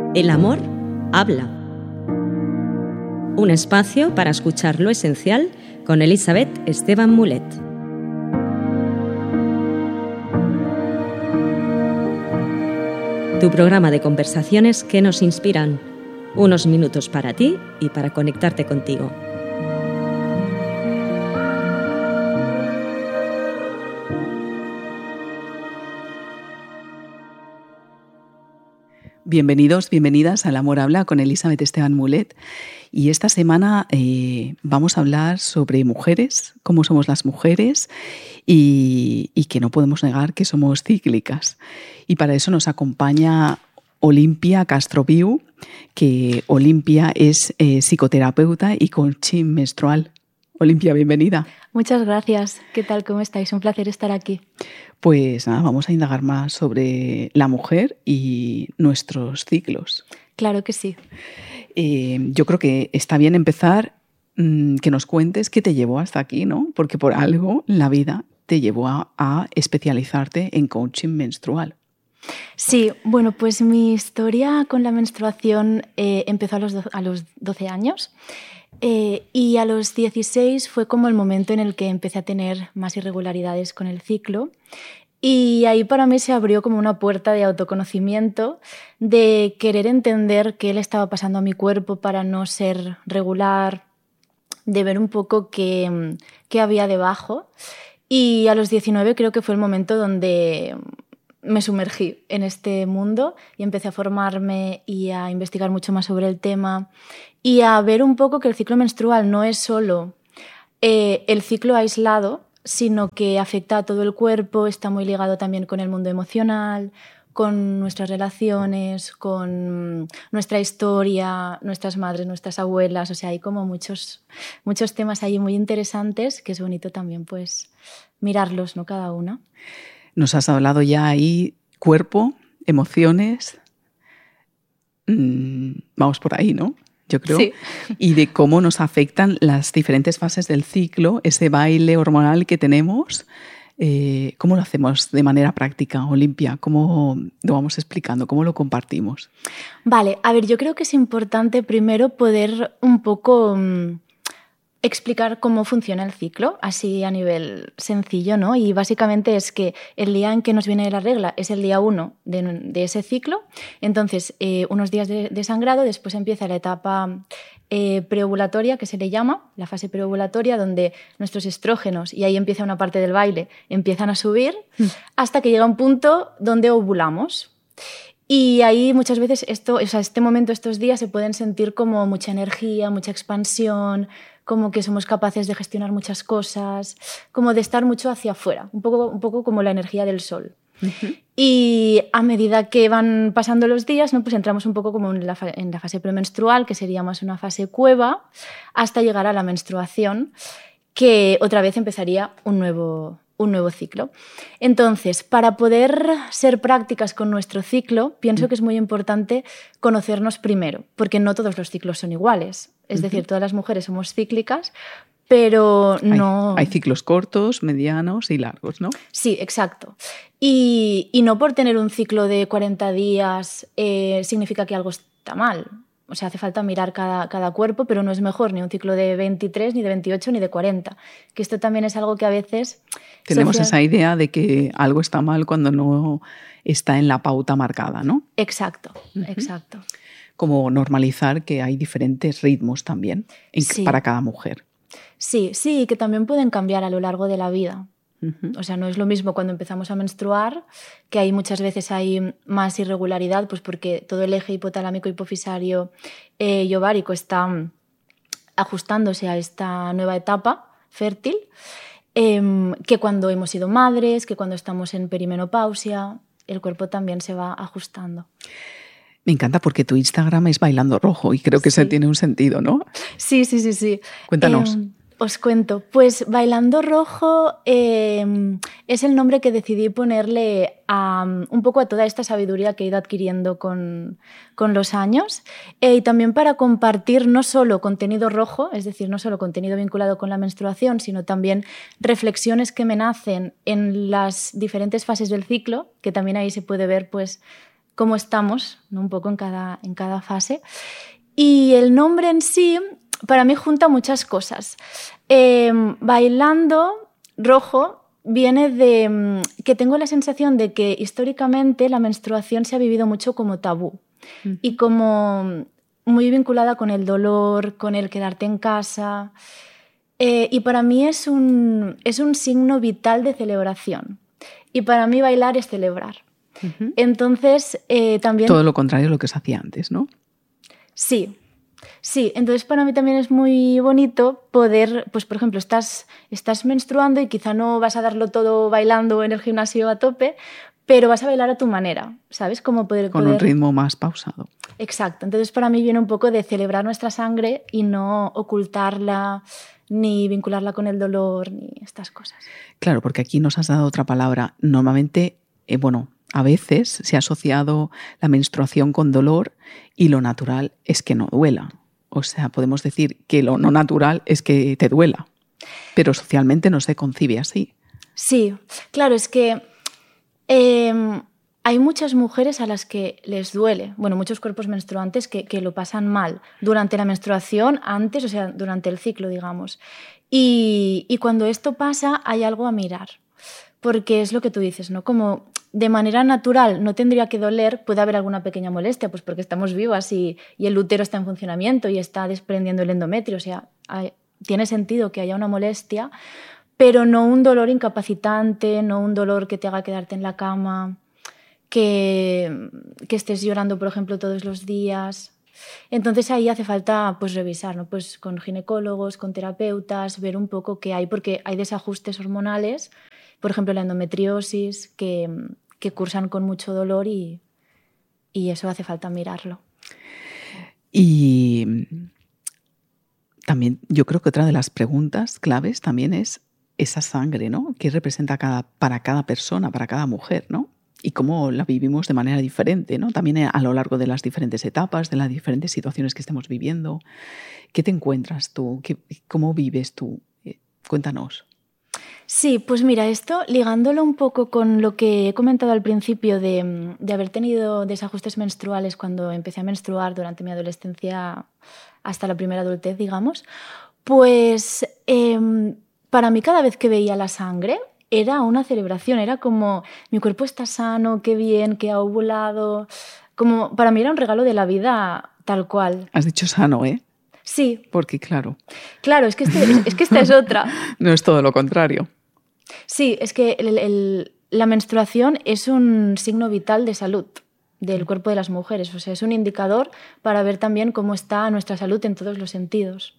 El amor habla. Un espacio para escuchar lo esencial con Elisabeth Esteban Mulet. Tu programa de conversaciones que nos inspiran. Unos minutos para ti y para conectarte contigo. Bienvenidos, bienvenidas al Amor Habla con Elisabeth Esteban Mulet. Y esta semana vamos a hablar sobre mujeres, cómo somos las mujeres y que no podemos negar que somos cíclicas. Y para eso nos acompaña Olimpia Castroviu, que Olimpia es psicoterapeuta y coaching menstrual. Olimpia, bienvenida. Muchas gracias. ¿Qué tal? ¿Cómo estáis? Un placer estar aquí. Pues nada, vamos a indagar más sobre la mujer y nuestros ciclos. Claro que sí. Yo creo que está bien empezar que nos cuentes qué te llevó hasta aquí, ¿no? Porque por algo la vida te llevó a especializarte en coaching menstrual. Sí, bueno, pues mi historia con la menstruación empezó a los 12 años. Y a los 16 fue como el momento en el que empecé a tener más irregularidades con el ciclo. Y ahí para mí se abrió como una puerta de autoconocimiento, de querer entender qué le estaba pasando a mi cuerpo para no ser regular, de ver un poco qué había debajo. Y a los 19 creo que fue el momento donde me sumergí en este mundo y empecé a formarme y a investigar mucho más sobre el tema y a ver un poco que el ciclo menstrual no es solo el ciclo aislado, sino que afecta a todo el cuerpo, está muy ligado también con el mundo emocional, con nuestras relaciones, con nuestra historia, nuestras madres, nuestras abuelas, o sea, hay como muchos temas ahí muy interesantes que es bonito también pues mirarlos, ¿no? Cada una. Nos has hablado ya ahí cuerpo, emociones, vamos por ahí, ¿no? Yo creo, sí. Y de cómo nos afectan las diferentes fases del ciclo, ese baile hormonal que tenemos. ¿Cómo lo hacemos de manera práctica, Olimpia? ¿Cómo lo vamos explicando? ¿Cómo lo compartimos? Vale, a ver, yo creo que es importante primero poder un poco explicar cómo funciona el ciclo, así a nivel sencillo, ¿no? Y básicamente es que el día en que nos viene la regla es el día 1 de ese ciclo, entonces unos días de sangrado, después empieza la etapa preovulatoria, que se le llama, la fase preovulatoria, donde nuestros estrógenos, y ahí empieza una parte del baile, empiezan a subir hasta que llega un punto donde ovulamos. Y ahí muchas veces este momento, estos días se pueden sentir como mucha energía, mucha expansión, como que somos capaces de gestionar muchas cosas, como de estar mucho hacia afuera, un poco como la energía del sol. Uh-huh. Y a medida que van pasando los días, ¿no? Pues entramos un poco como en la fase premenstrual, que sería más una fase cueva, hasta llegar a la menstruación, que otra vez empezaría un nuevo ciclo. Entonces, para poder ser prácticas con nuestro ciclo, pienso que es muy importante conocernos primero, porque no todos los ciclos son iguales. Es decir, todas las mujeres somos cíclicas, pero no... Hay ciclos cortos, medianos y largos, ¿no? Sí, exacto. Y no por tener un ciclo de 40 días significa que algo está mal. O sea, hace falta mirar cada cuerpo, pero no es mejor ni un ciclo de 23, ni de 28, ni de 40. Que esto también es algo que a veces... Tenemos esa idea de que algo está mal cuando no está en la pauta marcada, ¿no? Exacto, exacto. Como normalizar que hay diferentes ritmos también para cada mujer. Sí, que también pueden cambiar a lo largo de la vida. O sea, no es lo mismo cuando empezamos a menstruar, que hay muchas veces hay más irregularidad, pues porque todo el eje hipotalámico, hipofisario y ovárico está ajustándose a esta nueva etapa fértil, que cuando hemos sido madres, que cuando estamos en perimenopausia, el cuerpo también se va ajustando. Me encanta porque tu Instagram es Bailando Rojo y creo que eso tiene un sentido, ¿no? Sí. Cuéntanos. Os cuento. Pues Bailando Rojo es el nombre que decidí ponerle un poco a toda esta sabiduría que he ido adquiriendo con los años y también para compartir no solo contenido rojo, es decir, no solo contenido vinculado con la menstruación, sino también reflexiones que me nacen en las diferentes fases del ciclo, que también ahí se puede ver pues cómo estamos, ¿no? Un poco en cada fase. Y el nombre en sí, para mí, junta muchas cosas. Bailando, rojo, viene de que tengo la sensación de que históricamente la menstruación se ha vivido mucho como tabú y como muy vinculada con el dolor, con el quedarte en casa. Y para mí es un signo vital de celebración. Y para mí bailar es celebrar. Entonces, también... Todo lo contrario a lo que se hacía antes, ¿no? Sí. Entonces para mí también es muy bonito poder, pues por ejemplo, estás menstruando y quizá no vas a darlo todo bailando en el gimnasio a tope, pero vas a bailar a tu manera, ¿sabes? Como Con un ritmo más pausado. Exacto. Entonces para mí viene un poco de celebrar nuestra sangre y no ocultarla, ni vincularla con el dolor, ni estas cosas. Claro, porque aquí nos has dado otra palabra. Normalmente, a veces se ha asociado la menstruación con dolor y lo natural es que no duela. O sea, podemos decir que lo no natural es que te duela, pero socialmente no se concibe así. Sí, claro, es que hay muchas mujeres a las que les duele, muchos cuerpos menstruantes que lo pasan mal durante la menstruación, antes, o sea, durante el ciclo, digamos. Y cuando esto pasa hay algo a mirar, porque es lo que tú dices, ¿no? Como de manera natural no tendría que doler, puede haber alguna pequeña molestia, pues porque estamos vivas y el útero está en funcionamiento y está desprendiendo el endometrio, o sea, tiene sentido que haya una molestia, pero no un dolor incapacitante, no un dolor que te haga quedarte en la cama, que estés llorando, por ejemplo, todos los días. Entonces ahí hace falta pues revisar, ¿no? Pues con ginecólogos, con terapeutas, ver un poco qué hay, porque hay desajustes hormonales, por ejemplo la endometriosis, que cursan con mucho dolor y eso hace falta mirarlo. Y también yo creo que otra de las preguntas claves también es esa sangre, ¿no? ¿Qué representa para cada persona, para cada mujer, ¿no? Y cómo la vivimos de manera diferente, ¿no? También a lo largo de las diferentes etapas, de las diferentes situaciones que estemos viviendo. ¿Qué te encuentras tú? ¿Cómo vives tú? Cuéntanos. Sí, pues mira, esto ligándolo un poco con lo que he comentado al principio de haber tenido desajustes menstruales cuando empecé a menstruar durante mi adolescencia hasta la primera adultez, digamos, pues para mí cada vez que veía la sangre era una celebración, era como mi cuerpo está sano, qué bien, que ha ovulado, como para mí era un regalo de la vida tal cual. Has dicho sano, ¿eh? Sí. Porque claro. Claro, es que esta es otra. No es todo lo contrario. Sí, es que la menstruación es un signo vital de salud del cuerpo de las mujeres, o sea, es un indicador para ver también cómo está nuestra salud en todos los sentidos.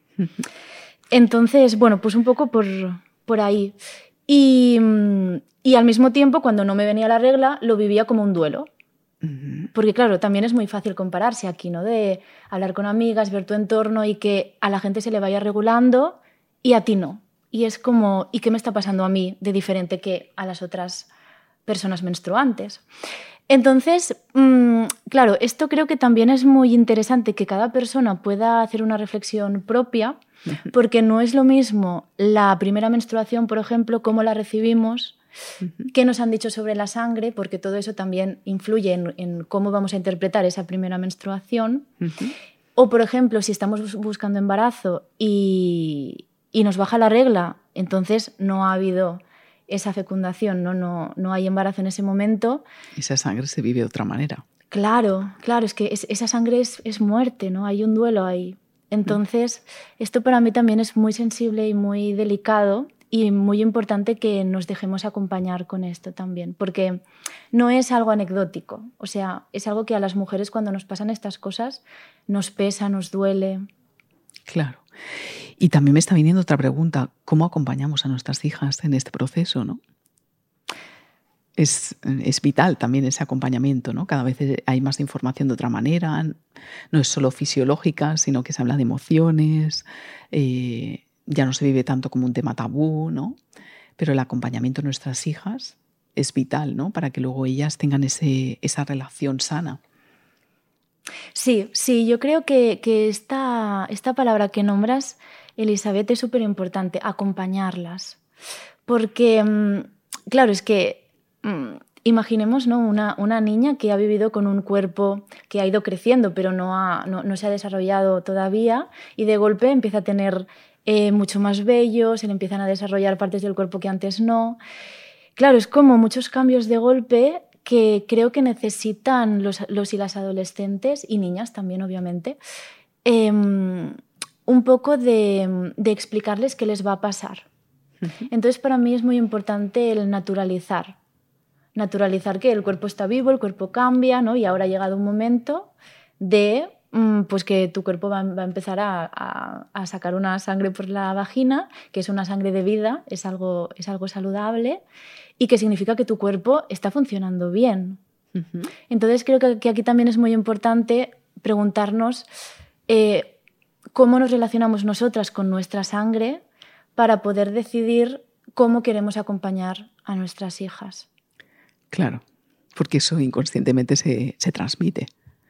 Entonces, pues un poco por ahí. Y al mismo tiempo, cuando no me venía la regla, lo vivía como un duelo. Porque claro, también es muy fácil compararse aquí, ¿no? De hablar con amigas, ver tu entorno y que a la gente se le vaya regulando y a ti no. Y es como, ¿y qué me está pasando a mí de diferente que a las otras personas menstruantes? Entonces, claro, esto creo que también es muy interesante que cada persona pueda hacer una reflexión propia, porque no es lo mismo la primera menstruación, por ejemplo, cómo la recibimos, qué nos han dicho sobre la sangre, porque todo eso también influye en cómo vamos a interpretar esa primera menstruación. O, por ejemplo, si estamos buscando embarazo y nos baja la regla, entonces no ha habido esa fecundación, no hay embarazo en ese momento. Esa sangre se vive de otra manera. Claro, es que esa sangre es muerte, ¿no? Hay un duelo ahí. Entonces, esto para mí también es muy sensible y muy delicado y muy importante que nos dejemos acompañar con esto también, porque no es algo anecdótico, o sea, es algo que a las mujeres cuando nos pasan estas cosas nos pesa, nos duele. Claro. Y también me está viniendo otra pregunta, ¿cómo acompañamos a nuestras hijas en este proceso, ¿no? Es vital también ese acompañamiento, ¿no? Cada vez hay más información de otra manera, no es solo fisiológica, sino que se habla de emociones, ya no se vive tanto como un tema tabú, ¿no? Pero el acompañamiento de nuestras hijas es vital, ¿no? Para que luego ellas tengan esa relación sana. Sí, yo creo que esta palabra que nombras, Elisabet, es súper importante, acompañarlas. Porque, claro, es que imaginemos, ¿no? Una niña que ha vivido con un cuerpo que ha ido creciendo, pero no se ha desarrollado todavía, y de golpe empieza a tener mucho más vello, se le empiezan a desarrollar partes del cuerpo que antes no. Claro, es como muchos cambios de golpe que creo que necesitan los y las adolescentes, y niñas también, obviamente, un poco de explicarles qué les va a pasar. Entonces, para mí es muy importante el naturalizar que el cuerpo está vivo, el cuerpo cambia, ¿no? Y ahora ha llegado un momento de pues que tu cuerpo va a empezar a sacar una sangre por la vagina, que es una sangre de vida, es algo saludable, y que significa que tu cuerpo está funcionando bien. Entonces creo que aquí también es muy importante preguntarnos cómo nos relacionamos nosotras con nuestra sangre para poder decidir cómo queremos acompañar a nuestras hijas. Claro, porque eso inconscientemente se transmite.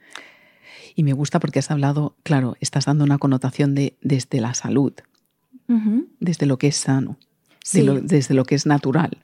Y me gusta porque has hablado, claro, estás dando una connotación desde la salud, desde lo que es sano, sí. Desde lo que es natural.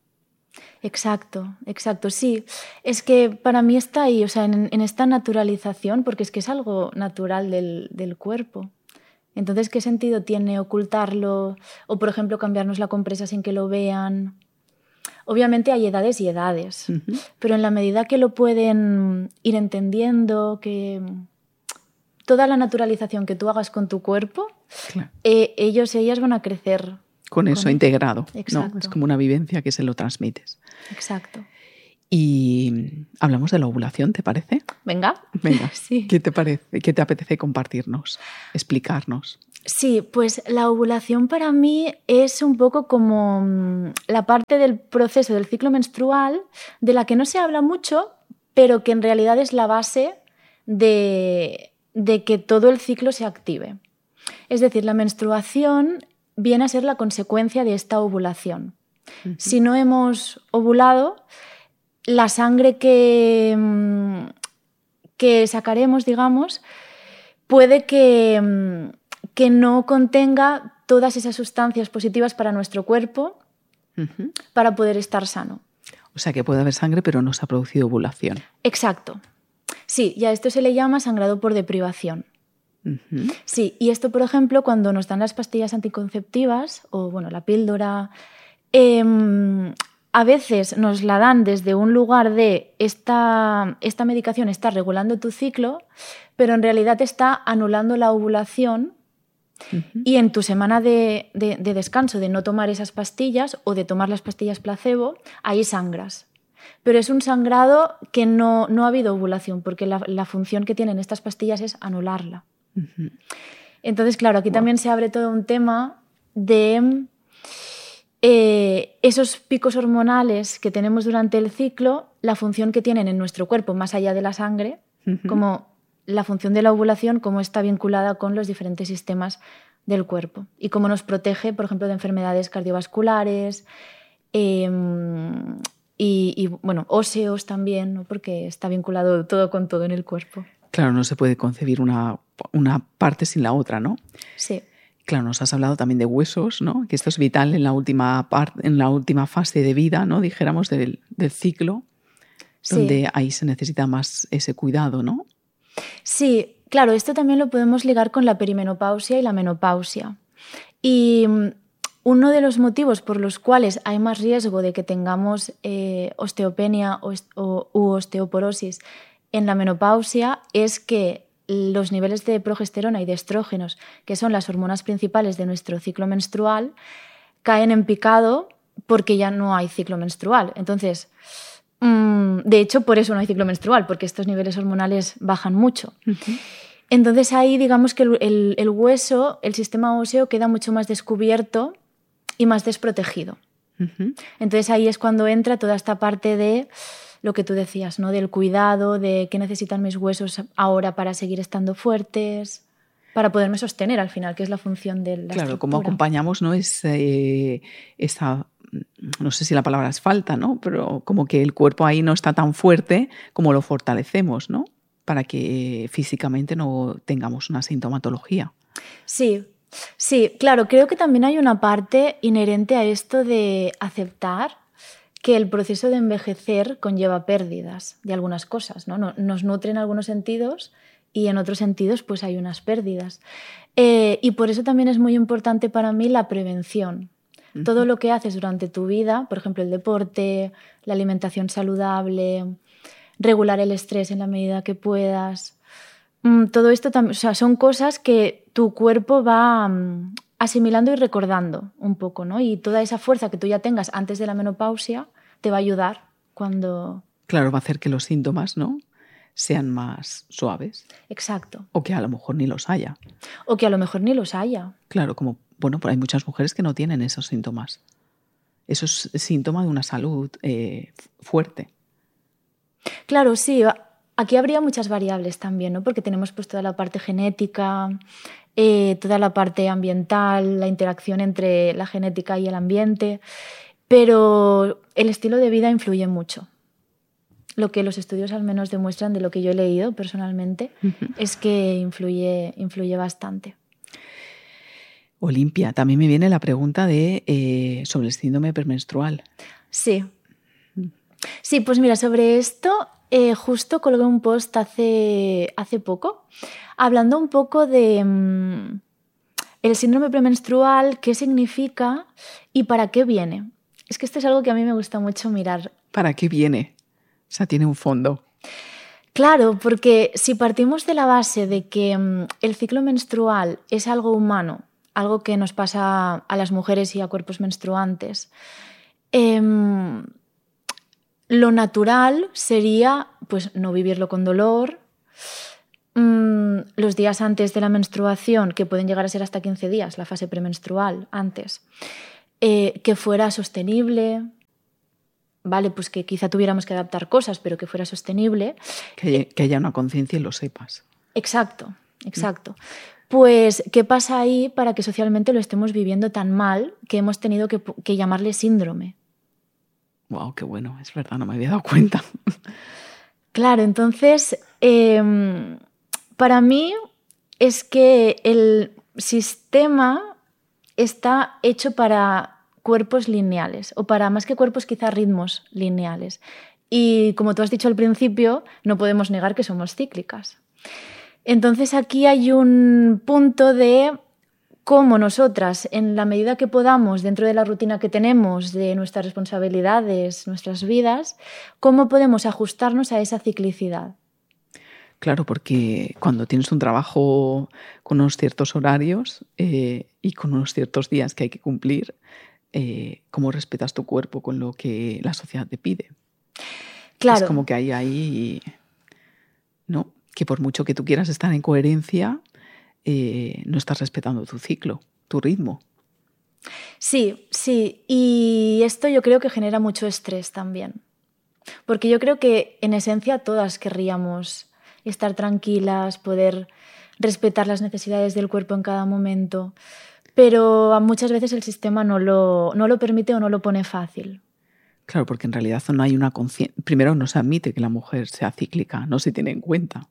Exacto, sí. Es que para mí está ahí, o sea, en esta naturalización, porque es que es algo natural del cuerpo. Entonces, ¿qué sentido tiene ocultarlo? O, por ejemplo, cambiarnos la compresa sin que lo vean. Obviamente hay edades y edades, pero en la medida que lo pueden ir entendiendo, que toda la naturalización que tú hagas con tu cuerpo, claro, ellas van a crecer con eso integrado. Exacto. ¿No? Es como una vivencia que se lo transmites. Exacto. Y hablamos de la ovulación, ¿te parece? Venga. Sí. ¿Qué te parece? ¿Qué te apetece compartirnos, explicarnos? Sí, pues la ovulación para mí es un poco como la parte del proceso del ciclo menstrual de la que no se habla mucho, pero que en realidad es la base de que todo el ciclo se active. Es decir, la menstruación viene a ser la consecuencia de esta ovulación. Si no hemos ovulado, la sangre que sacaremos, digamos, puede que no contenga todas esas sustancias positivas para nuestro cuerpo para poder estar sano. O sea que puede haber sangre, pero no se ha producido ovulación. Exacto. Sí, y a esto se le llama sangrado por deprivación. Sí, y esto, por ejemplo, cuando nos dan las pastillas anticonceptivas o bueno, la píldora, a veces nos la dan desde un lugar de esta medicación está regulando tu ciclo, pero en realidad está anulando la ovulación. Y en tu semana de descanso, de no tomar esas pastillas o de tomar las pastillas placebo, ahí sangras. Pero es un sangrado que no ha habido ovulación, porque la función que tienen estas pastillas es anularla. Entonces, claro, aquí también se abre todo un tema de esos picos hormonales que tenemos durante el ciclo, la función que tienen en nuestro cuerpo, más allá de la sangre, como la función de la ovulación, cómo está vinculada con los diferentes sistemas del cuerpo y cómo nos protege, por ejemplo, de enfermedades cardiovasculares y bueno, óseos también, ¿no? Porque está vinculado todo con todo en el cuerpo. Claro, no se puede concebir una parte sin la otra, ¿no? Sí. Claro, nos has hablado también de huesos, ¿no? Que esto es vital en la última fase de vida, ¿no? Dijéramos del ciclo, donde ahí se necesita más ese cuidado, ¿no? Sí, claro, esto también lo podemos ligar con la perimenopausia y la menopausia. Y uno de los motivos por los cuales hay más riesgo de que tengamos osteopenia u osteoporosis en la menopausia es que los niveles de progesterona y de estrógenos, que son las hormonas principales de nuestro ciclo menstrual, caen en picado porque ya no hay ciclo menstrual. Entonces, de hecho, por eso no hay ciclo menstrual, porque estos niveles hormonales bajan mucho. Entonces ahí digamos que el hueso, el sistema óseo queda mucho más descubierto y más desprotegido. Entonces ahí es cuando entra toda esta parte de lo que tú decías, ¿no? Del cuidado, de qué necesitan mis huesos ahora para seguir estando fuertes, para poderme sostener al final, que es la función de la estructura. Claro, cómo acompañamos, ¿no? Esa, no sé si la palabra es falta, ¿no? Pero como que el cuerpo ahí no está tan fuerte como lo fortalecemos, ¿no? Para que físicamente no tengamos una sintomatología. Sí, claro, creo que también hay una parte inherente a esto de aceptar que el proceso de envejecer conlleva pérdidas de algunas cosas, ¿no? Nos nutre en algunos sentidos y en otros sentidos pues hay unas pérdidas. Y por eso también es muy importante para mí la prevención. Todo lo que haces durante tu vida, por ejemplo el deporte, la alimentación saludable, regular el estrés en la medida que puedas, todo esto son cosas que tu cuerpo va asimilando y recordando un poco, ¿no? Y toda esa fuerza que tú ya tengas antes de la menopausia te va a ayudar cuando... Claro, va a hacer que los síntomas, ¿no?, sean más suaves. Exacto. O que a lo mejor ni los haya. O que a lo mejor ni los haya. Claro, como, bueno, pues hay muchas mujeres que no tienen esos síntomas. Eso es síntoma de una salud fuerte. Claro, sí. Aquí habría muchas variables también, ¿no? Porque tenemos pues toda la parte genética, toda la parte ambiental, la interacción entre la genética y el ambiente, pero el estilo de vida influye mucho. Lo que los estudios al menos demuestran, de lo que yo he leído personalmente, es que influye bastante. Olimpia, también me viene la pregunta sobre el síndrome premenstrual. Sí. Sí, pues mira, sobre esto justo colgué un post hace poco, hablando un poco de el síndrome premenstrual, qué significa y para qué viene. Es que esto es algo que a mí me gusta mucho mirar. ¿Para qué viene? O sea, tiene un fondo. Claro, porque si partimos de la base de que el ciclo menstrual es algo humano, algo que nos pasa a las mujeres y a cuerpos menstruantes, lo natural sería pues, no vivirlo con dolor, los días antes de la menstruación, que pueden llegar a ser hasta 15 días, la fase premenstrual antes, que fuera sostenible, vale, pues que quizá tuviéramos que adaptar cosas, pero que fuera sostenible. Que haya una conciencia y lo sepas. Exacto. Pues, ¿qué pasa ahí para que socialmente lo estemos viviendo tan mal que hemos tenido que llamarle síndrome? ¡Wow, qué bueno! Es verdad, no me había dado cuenta. Claro, entonces, para mí es que el sistema está hecho para cuerpos lineales, o para más que cuerpos, quizá ritmos lineales. Y como tú has dicho al principio, no podemos negar que somos cíclicas. Entonces aquí hay un punto de cómo nosotras, en la medida que podamos, dentro de la rutina que tenemos, de nuestras responsabilidades, nuestras vidas, cómo podemos ajustarnos a esa ciclicidad. Claro, porque cuando tienes un trabajo con unos ciertos horarios y con unos ciertos días que hay que cumplir, ¿cómo respetas tu cuerpo con lo que la sociedad te pide? Claro. Es como que hay ahí, ¿no? Que por mucho que tú quieras estar en coherencia, no estás respetando tu ciclo, tu ritmo. Sí. Y esto yo creo que genera mucho estrés también. Porque yo creo que en esencia todas querríamos estar tranquilas, poder respetar las necesidades del cuerpo en cada momento, pero muchas veces el sistema no lo permite o no lo pone fácil. Claro, porque en realidad no hay una conciencia. Primero, no se admite que la mujer sea cíclica, no se tiene en cuenta.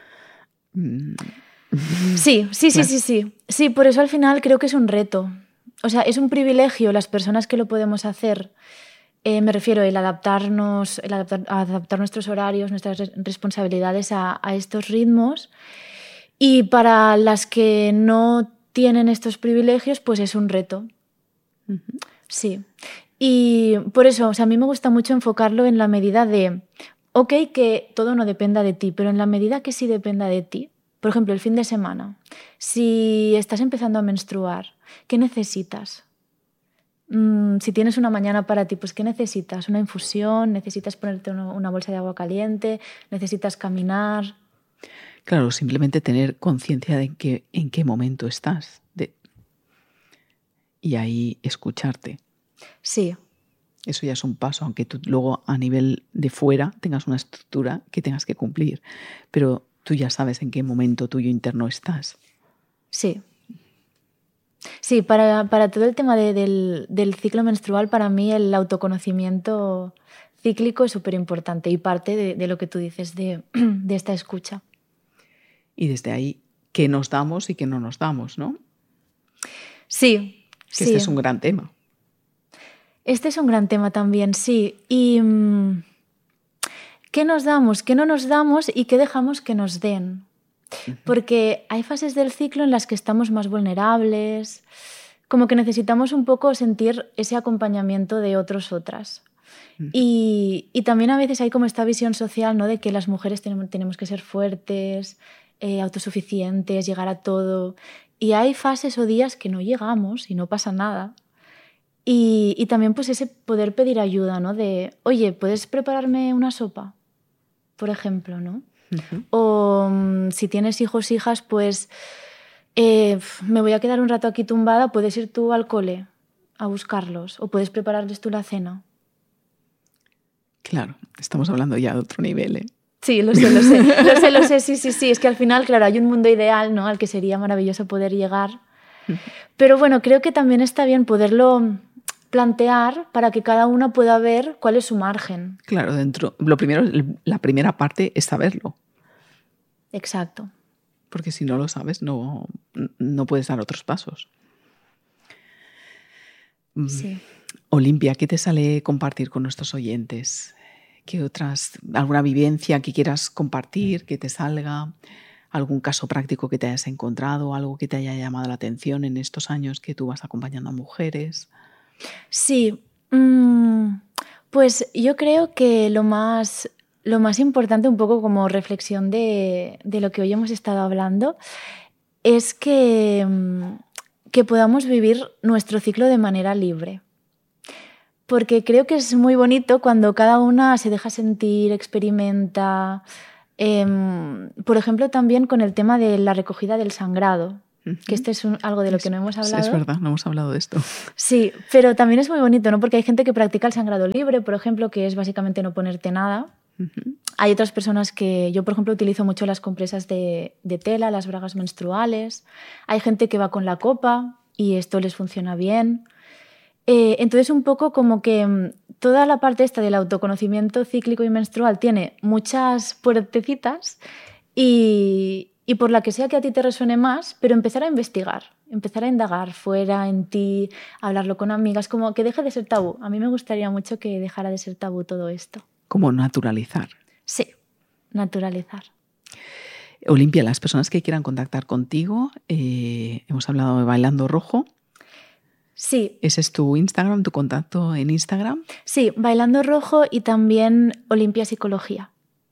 Sí. Sí, por eso al final creo que es un reto. O sea, es un privilegio las personas que lo podemos hacer. Me refiero el adaptar nuestros horarios, nuestras responsabilidades a estos ritmos. Y para las que no tienen estos privilegios, pues es un reto. Sí. Y por eso, o sea, a mí me gusta mucho enfocarlo en la medida de, ok, que todo no dependa de ti, pero en la medida que sí dependa de ti. Por ejemplo, el fin de semana. Si estás empezando a menstruar, ¿qué necesitas? Si tienes una mañana para ti, pues ¿qué necesitas? ¿Una infusión? ¿Necesitas ponerte una bolsa de agua caliente? ¿Necesitas caminar? Claro, simplemente tener conciencia de en qué momento estás. Y ahí escucharte. Sí. Eso ya es un paso, aunque tú luego a nivel de fuera tengas una estructura que tengas que cumplir. Pero tú ya sabes en qué momento tuyo interno estás. Sí. Sí, para todo el tema del ciclo menstrual, para mí el autoconocimiento cíclico es súper importante y parte de lo que tú dices de esta escucha. Y desde ahí, ¿qué nos damos y qué no nos damos, no? Sí. Que este es un gran tema. Este es un gran tema también, sí. Y ¿qué nos damos, qué no nos damos y qué dejamos que nos den? Porque hay fases del ciclo en las que estamos más vulnerables, como que necesitamos un poco sentir ese acompañamiento de otros, otras. Y también a veces hay como esta visión social, ¿no?, de que las mujeres tenemos que ser fuertes, autosuficientes, llegar a todo. Y hay fases o días que no llegamos y no pasa nada. Y también pues ese poder pedir ayuda, ¿no? De, oye, ¿puedes prepararme una sopa? Por ejemplo, ¿no? O si tienes hijos, hijas, pues me voy a quedar un rato aquí tumbada, puedes ir tú al cole a buscarlos o puedes prepararles tú la cena. Claro, estamos hablando ya de otro nivel, ¿eh? Sí, lo sé, sí. Es que al final, claro, hay un mundo ideal, ¿no?, al que sería maravilloso poder llegar. Pero bueno, creo que también está bien poderlo plantear para que cada una pueda ver cuál es su margen. Claro, lo primero, la primera parte es saberlo. Exacto. Porque si no lo sabes, no puedes dar otros pasos. Sí. Olimpia, ¿qué te sale compartir con nuestros oyentes? ¿Alguna vivencia que quieras compartir, que te salga? ¿Algún caso práctico que te hayas encontrado? ¿Algo que te haya llamado la atención en estos años que tú vas acompañando a mujeres? Sí, pues yo creo que lo más importante, un poco como reflexión de lo que hoy hemos estado hablando, es que podamos vivir nuestro ciclo de manera libre. Porque creo que es muy bonito cuando cada una se deja sentir, experimenta. Por ejemplo, también con el tema de la recogida del sangrado, que este es algo de lo que no hemos hablado. Es verdad, no hemos hablado de esto. Sí, pero también es muy bonito, ¿no? Porque hay gente que practica el sangrado libre, por ejemplo, que es básicamente no ponerte nada. Hay otras personas que... Yo, por ejemplo, utilizo mucho las compresas de tela, las bragas menstruales. Hay gente que va con la copa y esto les funciona bien. Entonces, un poco como que toda la parte esta del autoconocimiento cíclico y menstrual tiene muchas puertecitas y por la que sea que a ti te resuene más, pero empezar a investigar, empezar a indagar fuera, en ti, hablarlo con amigas, como que deje de ser tabú. A mí me gustaría mucho que dejara de ser tabú todo esto. Como naturalizar. Sí, naturalizar. Olimpia, las personas que quieran contactar contigo, hemos hablado de Bailando Rojo. Sí. ¿Ese es tu Instagram, tu contacto en Instagram? Sí, Bailando Rojo y también Olimpia Psicología.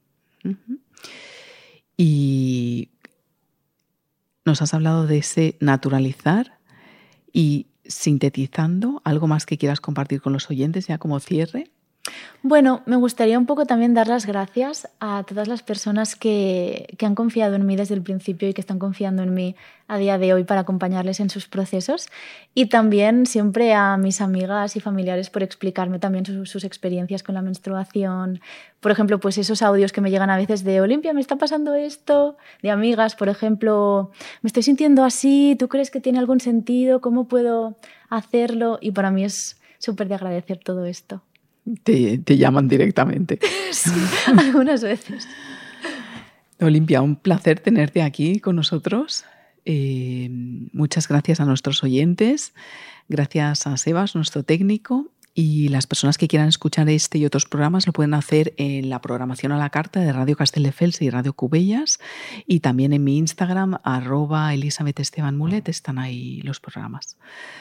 Y nos has hablado de ese naturalizar y sintetizando, ¿algo más que quieras compartir con los oyentes ya como cierre? Bueno, me gustaría un poco también dar las gracias a todas las personas que han confiado en mí desde el principio y que están confiando en mí a día de hoy para acompañarles en sus procesos, y también siempre a mis amigas y familiares por explicarme también sus experiencias con la menstruación. Por ejemplo, pues esos audios que me llegan a veces de Olimpia, me está pasando esto, de amigas, por ejemplo, me estoy sintiendo así, ¿tú crees que tiene algún sentido? ¿Cómo puedo hacerlo? Y para mí es súper de agradecer todo esto. Te llaman directamente. Sí, algunas veces. Olimpia, un placer tenerte aquí con nosotros. Muchas gracias a nuestros oyentes, gracias a Sebas, nuestro técnico, y las personas que quieran escuchar este y otros programas lo pueden hacer en la programación a la carta de Radio Castelldefels y Radio Cubellas, y también en mi Instagram @ElisabethEstebanMulet están ahí los programas.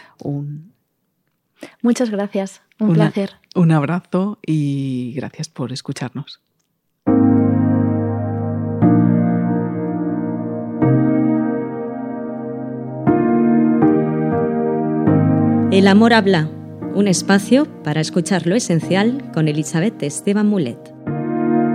Muchas gracias, un placer. Un abrazo y gracias por escucharnos. El amor habla, un espacio para escuchar lo esencial con Elisabeth Esteban Mulet.